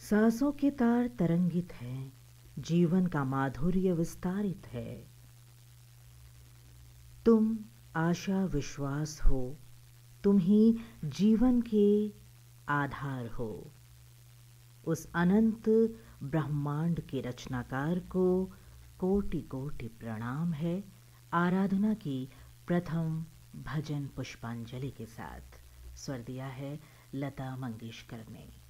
सांसों के तार तरंगित हैं, जीवन का माधुर्य विस्तारित है। तुम आशा विश्वास हो, तुम ही जीवन के आधार हो। उस अनंत ब्रह्मांड के रचनाकार को कोटि कोटि प्रणाम है। आराधना की प्रथम भजन पुष्पांजलि के साथ स्वर दिया है लता मंगेशकर ने।